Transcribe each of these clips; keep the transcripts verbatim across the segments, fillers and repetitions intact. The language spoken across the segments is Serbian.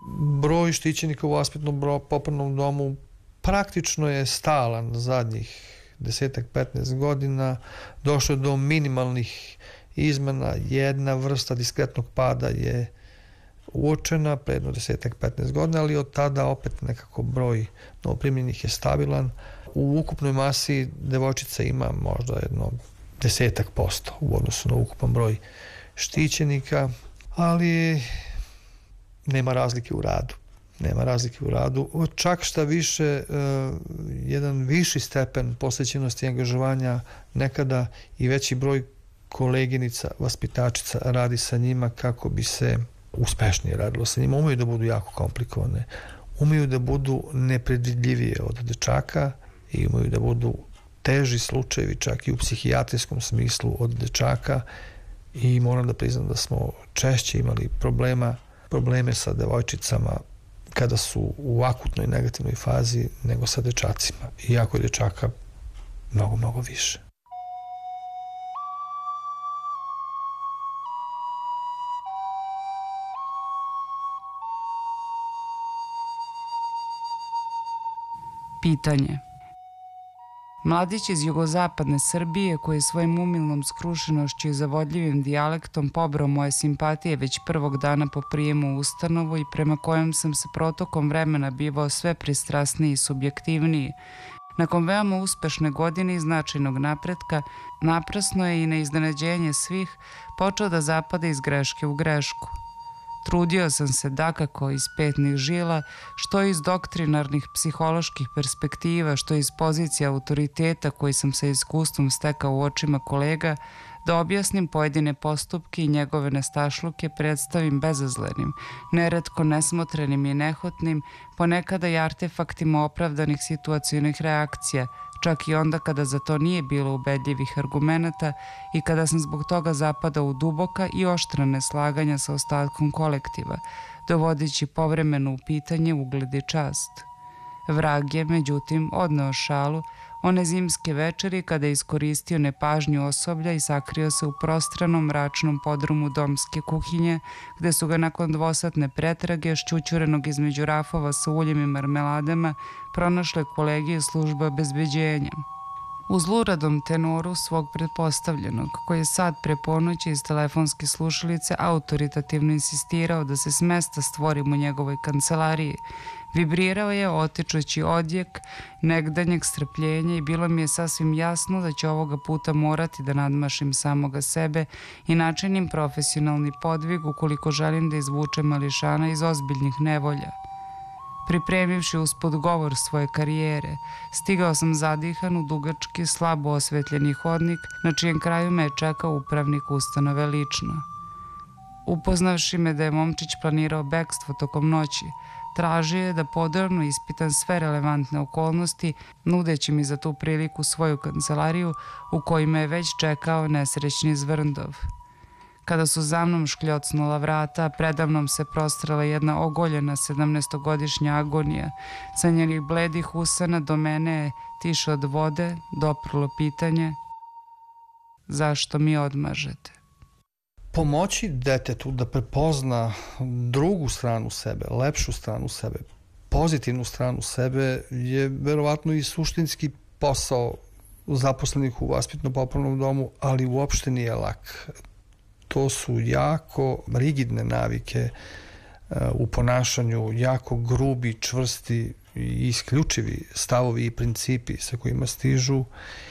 Broj štićenika u vaspitno-popravnom domu praktično je stalan zadnjih desetak, petnaest godina. Došlo je do minimalnih izmena. Jedna vrsta diskretnog pada je uočena pre jedno desetak, petnaest godina, ali od tada opet nekako broj novoprimljenih je stabilan. U ukupnoj masi devojčica ima možda jedno desetak posto u odnosu na ukupan broj štićenika, ali nema razlike u radu. Nema razlike u radu. Čak šta više, jedan viši stepen posvećenosti i angažovanja, nekada i veći broj koleginica, vaspitačica radi sa njima kako bi se uspešnije radilo sa njima. Umeju da budu jako komplikovane, umeju da budu nepredvidljivije od dečaka i umeju da budu teži slučajevi čak i u psihijatrijskom smislu od dečaka i moram da priznam da smo češće imali problema, probleme sa devojčicama kada su u akutnoj negativnoj fazi nego sa dečacima. Iako je dečaka mnogo, mnogo više. Pitanje. Mladić iz jugozapadne Srbije koji je svojim umilnom skrušenošću i zavodljivim dijalektom pobrao moje simpatije već prvog dana po prijemu u ustanovu i prema kojem sam se protokom vremena bivao sve pristrasniji i subjektivniji, nakon veoma uspešne godine i značajnog napretka, naprasno je i na iznenađenje svih počeo da zapada iz greške u grešku. Trudio sam se dakako iz petnih žila, što iz doktrinarnih psiholoških perspektiva, što iz pozicije autoriteta koji sam sa iskustvom stekao u očima kolega, da objasnim pojedine postupke i njegove nestašluke predstavim bezazlenim, neretko nesmotrenim i nehotnim, ponekada i artefaktima opravdanih situacionih reakcija, čak i onda kada za to nije bilo ubedljivih argumenata i kada sam zbog toga zapadao u duboka i oštra neslaganja sa ostatkom kolektiva, dovodeći povremeno u pitanje ugled i čast. Vrag je, međutim, odneo šalu one zimske večeri kada je iskoristio nepažnju osoblja i sakrio se u prostranom mračnom podrumu domske kuhinje, gde su ga nakon dvosatne pretrage, šćućurenog između rafova sa uljem i marmeladama, pronašle kolege iz službe obezbeđenja. U zluradom tenoru svog pretpostavljenog, koji je sad pre ponoći iz telefonske slušalice autoritativno insistirao da se s mesta stvorim u njegovoj kancelariji, vibrirao je otičući odjek negdanjeg strpljenja i bilo mi je sasvim jasno da ću ovoga puta morati da nadmašim samoga sebe i načinim profesionalni podvig ukoliko želim da izvučem mališana iz ozbiljnih nevolja. Pripremivši usput govor svoje karijere, stigao sam zadihan u dugački, slabo osvetljeni hodnik, na čijem kraju me je čekao upravnik ustanove lično. Upoznavši me da je momčić planirao bekstvo tokom noći, tražio je da podrobno ispitam sve relevantne okolnosti, nudeći mi za tu priliku svoju kancelariju u kojoj me je već čekao nesrećni Zvrndov. Kada su za mnom škljocnula vrata, predamnom se prostrala jedna ogoljena sedamnaestogodišnja agonija. Sa njenih bledih usana do mene je tiše od vode doprlo pitanje: zašto mi odmažete? Pomoći detetu da prepozna drugu stranu sebe, lepšu stranu sebe, pozitivnu stranu sebe je verovatno i suštinski posao zaposlenih u vaspitno-popravnom domu, ali uopšte nije lak. To su jako rigidne navike u ponašanju, jako grubi, čvrsti i isključivi stavovi i principi sa kojima stižu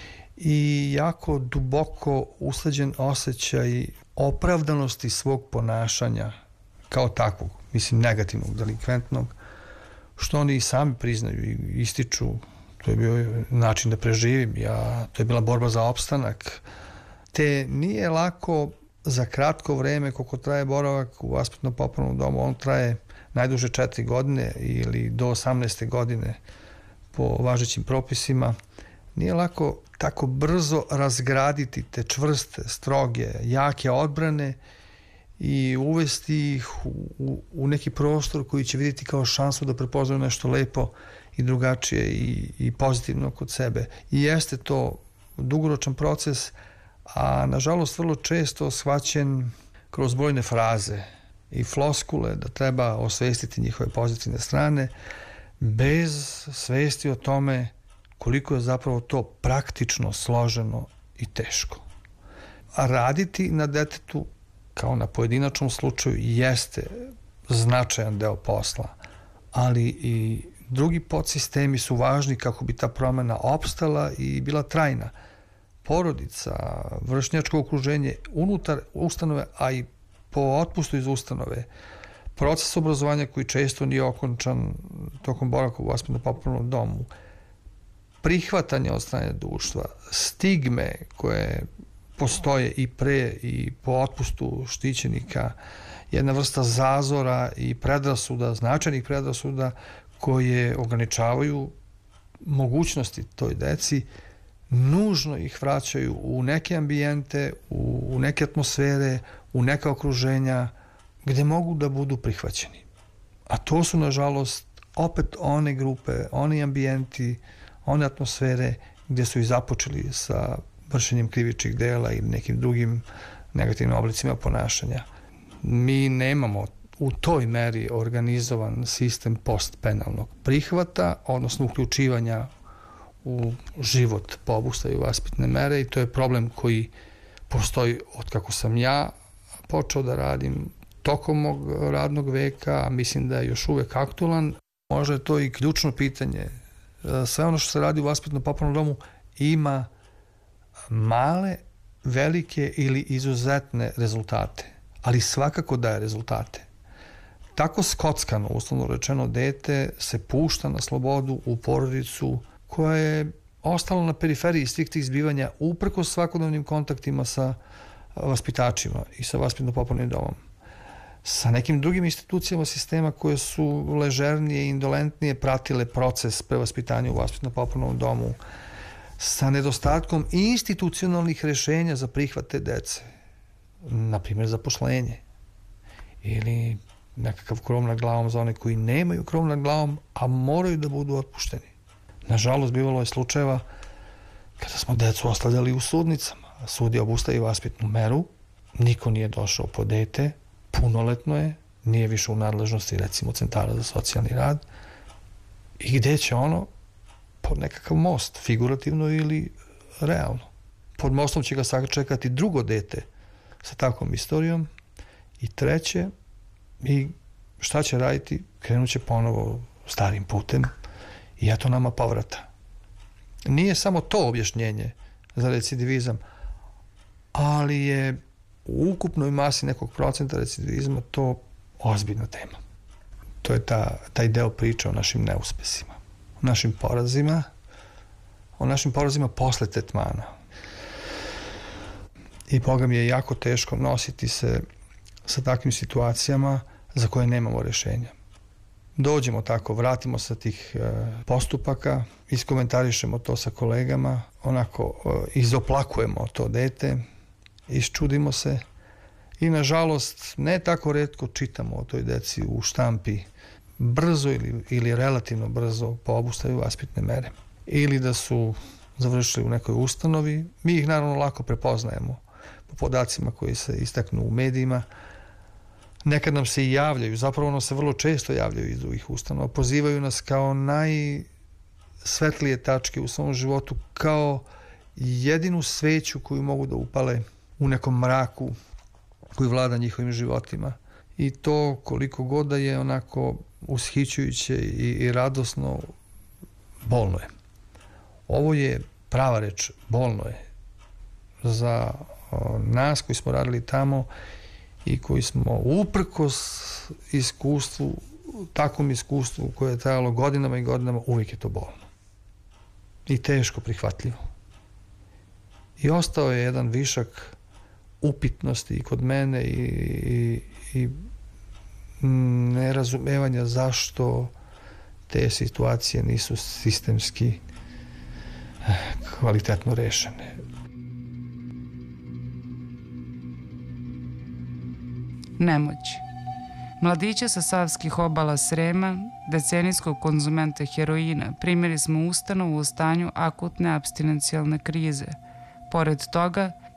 i jako duboko usleđen osjećaj opravdanosti svog ponašanja kao takvog, mislim negativnog, delikventnog, što oni i sami priznaju i ističu. To je bio način da preživim, ja, to je bila borba za opstanak. Te nije lako za kratko vreme koliko traje boravak u vaspitno-popravnom domu, on traje najduže četiri godine ili do osamnaeste godine po važećim propisima. Nije lako tako brzo razgraditi te čvrste, stroge, jake odbrane i uvesti ih u, u, u neki prostor koji će vidjeti kao šansu da prepoznaju nešto lepo i drugačije i, i pozitivno kod sebe. I jeste to dugoročan proces, a nažalost vrlo često shvaćen kroz brojne fraze i floskule da treba osvestiti njihove pozitivne strane, bez svesti o tome koliko je zapravo to praktično složeno i teško. A raditi na detetu kao na pojedinačnom slučaju jeste značajan deo posla, ali i drugi podsistemi su važni kako bi ta promena opstala i bila trajna. Porodica, vršnjačko okruženje unutar ustanove, a i po otpustu iz ustanove, proces obrazovanja koji često nije okončan tokom boravka u vaspitno-popravnom domu, prihvatanje od strane društva, stigme koje postoje i pre i po otpustu štićenika, jedna vrsta zazora i predrasuda, značajnih predrasuda koje ograničavaju mogućnosti toj deci, nužno ih vraćaju u neke ambijente, u, u neke atmosfere, u neka okruženja gde mogu da budu prihvaćeni. A to su, nažalost, opet one grupe, oni ambijenti, one atmosfere gde su i započeli sa vršenjem krivičnih dela i nekim drugim negativnim oblicima ponašanja. Mi nemamo u toj meri organizovan sistem postpenalnog prihvata, odnosno uključivanja u život po obustaju vaspitne mere, i to je problem koji postoji od kako sam ja počeo da radim tokom mog radnog veka, a mislim da je još uvek aktualan. Možda je to i ključno pitanje. Sve ono što se radi u vaspitno-popravnom domu ima male, velike ili izuzetne rezultate, ali svakako daje rezultate. Tako skockano, uslovno rečeno, dete se pušta na slobodu u porodicu koja je ostala na periferiji svih tih zbivanja uprkos svakodnevnim kontaktima sa vaspitačima i sa vaspitno-popravnim domom. Sa nekim drugim institucijama sistema koje su ležernije i indolentnije pratile proces prevaspitanja u vaspitno-popravnom domu, sa nedostatkom institucionalnih rešenja za prihvat te dece, na primjer zaposlenje ili nekakav krov nad glavom za one koji nemaju krov nad glavom, a moraju da budu otpušteni. Nažalost, bivalo je slučajeva kada smo decu ostavljali u sudnicama. Sud je obustavio vaspitnu meru, niko nije došao po dete, punoletno je, nije više u nadležnosti, recimo, centara za socijalni rad, i gde će ono? Pod nekakav most, figurativno ili realno. Pod mostom će ga sačekati drugo dete sa takvom istorijom i treće, i šta će raditi? Krenut će ponovo starim putem i eto nama povrata. Nije samo to objašnjenje za recidivizam, ali je u ukupnoj masi nekog procenta recidivizma to ozbiljna tema. To je ta, taj deo priče o našim neuspesima, o našim porazima, o našim porazima posle tretmana. I Boga mi je jako teško nositi se sa takvim situacijama za koje nemamo rešenja. Dođemo tako, vratimo sa tih e, postupaka, iskomentarišemo to sa kolegama, onako e, izoplakujemo to dete, iščudimo se i, nažalost, ne tako retko čitamo o toj deci u štampi brzo ili, ili relativno brzo po obustaju vaspitne mere. Ili da su završili u nekoj ustanovi. Mi ih naravno lako prepoznajemo po podacima koji se istaknu u medijima. Nekad nam se i javljaju, zapravo nam se vrlo često javljaju iz drugih ustanova, pozivaju nas kao najsvetlije tačke u svom životu, kao jedinu sveću koju mogu da upale u nekom mraku koji vlada njihovim životima. I to koliko god da je onako ushićujuće i, i radosno, bolno je. Ovo je prava reč, bolno je za o, nas koji smo radili tamo i koji smo uprkos iskustvu, takvom iskustvu koje je trajalo godinama i godinama, uvijek je to bolno i teško prihvatljivo. I ostao je jedan višak upitnosti i kod mene i, i, i nerazumevanja zašto te situacije nisu sistemski kvalitetno rešene. Nemoć. Mladiće sa savskih obala Srema, decenijskog konzumenta heroina, primili smo u ustanovu u stanju akutne apstinencijalne krize. Pored toga,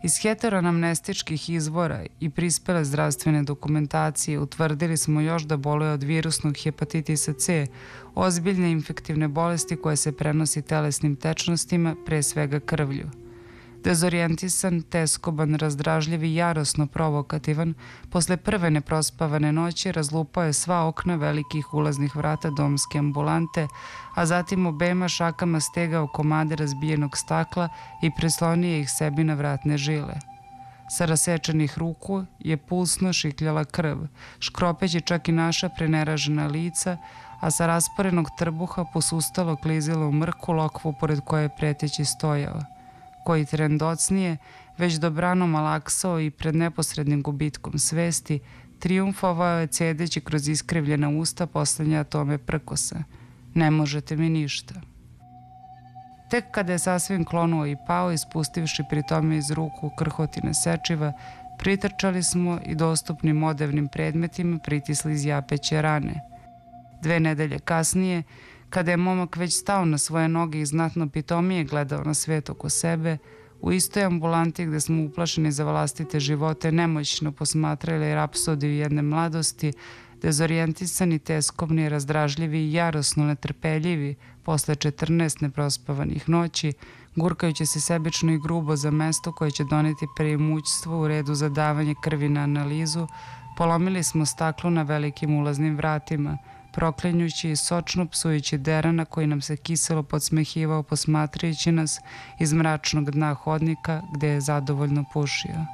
Iz heteroanamnestičkih izvora i prispele zdravstvene dokumentacije utvrdili smo još da boluje od virusnog hepatitisa C, ozbiljne infektivne bolesti koje se prenosi telesnim tečnostima, pre svega krvlju. Dezorijentisan, teskoban, razdražljiv i jarosno provokativan, posle prve neprospavane noći razlupao je sva okna velikih ulaznih vrata domske ambulante, a zatim obema šakama stegao komade razbijenog stakla i prislonio ih sebi na vratne žile. Sa rasečenih ruku je pulsno šikljala krv, škropeći čak i naša preneražena lica, a sa rasporenog trbuha posustalo klizilo u mrku lokvu pored koje je preteći stojao, koji tren docnije, već dobrano malaksao i pred neposrednim gubitkom svesti, trijumfovao je cedeći kroz iskrivljena usta poslednje atome prkosa. Ne možete mi ništa. Tek kada je sasvim klonuo i pao, ispustivši pri tome iz ruku krhotine sečiva, pritrčali smo i dostupnim odevnim predmetima pritisli iz japeće rane. Dve nedelje kasnije, kada je momak već stao na svoje noge i znatno pitomije gledao na svet oko sebe, u istoj ambulanti gde smo uplašeni za vlastite živote nemoćno posmatrali rapsodiju jedne mladosti, dezorijentisani, teskovni, razdražljivi i jarosno netrpeljivi posle četrnaest neprospavanih noći, gurkajući se sebično i grubo za mesto koje će doneti preimućstvo u redu za davanje krvi na analizu, polomili smo staklo na velikim ulaznim vratima, proklinjući i sočno psujući Derana koji nam se kiselo podsmehivao posmatrajući nas iz mračnog dna hodnika gde je zadovoljno pušio.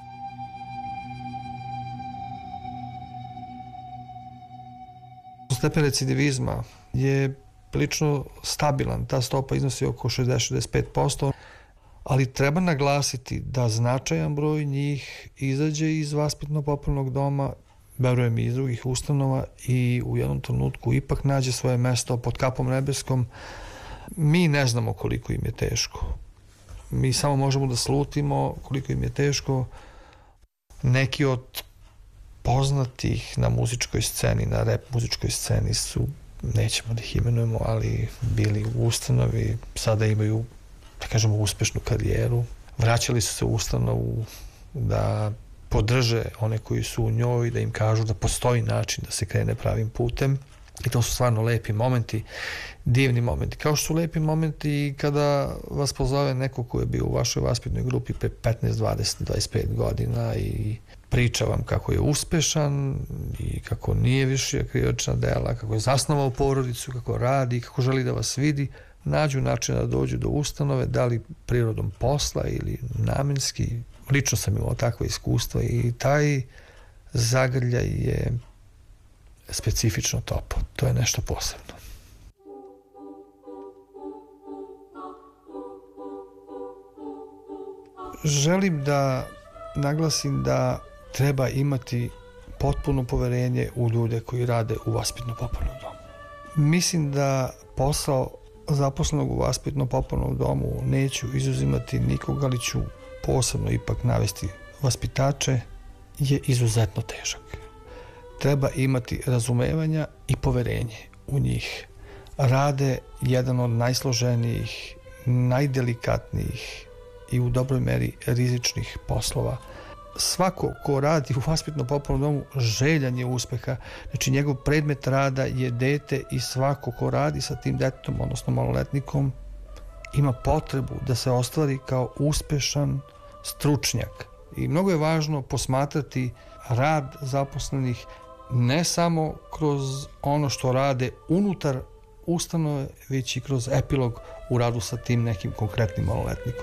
Stepen recidivizma je prilično stabilan, ta stopa iznosi oko šezdeset do šezdeset pet posto, ali treba naglasiti da značajan broj njih izađe iz vaspitno-popravnog doma, verujem i iz drugih ustanova, i u jednom trenutku ipak nađe svoje mesto pod kapom nebeskom. Mi ne znamo koliko im je teško. Mi samo možemo da slutimo koliko im je teško. Neki od poznatih na muzičkoj sceni, na rap muzičkoj sceni su, nećemo da ih imenujemo, ali bili u ustanovi, sada imaju, da kažemo, uspešnu karijeru. Vraćali su se u ustanovu da podrže one koji su u njoj, da im kažu da postoji način da se krene pravim putem. I to su stvarno lepi momenti, divni momenti. Kao što su lepi momenti kada vas pozove neko ko je bio u vašoj vaspitnoj grupi pre petnaest, dvadeset, dvadeset pet godina i priča vam kako je uspešan i kako nije više krivična dela, kako je zasnovao porodicu, kako radi, kako želi da vas vidi. Nađu način da dođu do ustanove, da li prirodom posla ili namenski. Lično sam imao takve iskustva i taj zagrljaj je specifično topo. To je nešto posebno. Želim da naglasim da treba imati potpuno poverenje u ljude koji rade u vaspitno-popravnom domu. Mislim da posao zaposlenog u vaspitno-popravnom domu neću izuzimati nikoga, ali ću posebno ipak navesti vaspitače, je izuzetno težak. Treba imati razumevanja i poverenje u njih. Rade jedan od najsloženijih, najdelikatnijih i u dobroj meri rizičnih poslova. Svako ko radi u vaspitno-popravnom domu željan je uspeha, znači njegov predmet rada je dete i svako ko radi sa tim detetom, odnosno maloletnikom, ima potrebu da se ostvari kao uspešan stručnjak. I mnogo je važno posmatrati rad zaposlenih ne samo kroz ono što rade unutar ustanove, već i kroz epilog u radu sa tim nekim konkretnim maloletnikom.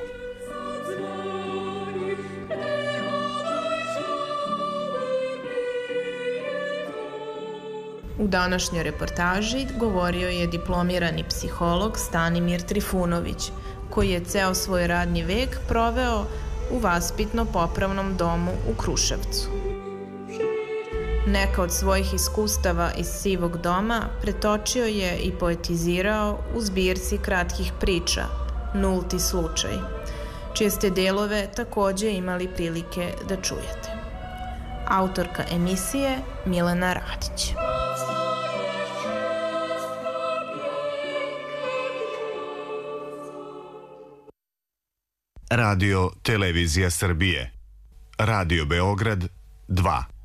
U današnjoj reportaži govorio je diplomirani psiholog Stanimir Trifunović, koji je ceo svoj radni vek proveo u vaspitno-popravnom domu u Kruševcu. Neka od svojih iskustava iz Sivog doma pretočio je i poetizirao u zbirci kratkih priča Nulti slučaj, čije ste delove takođe imali prilike da čujete. Autorka emisije Milena Radić. Radio Televizija Srbije. Radio Beograd dva.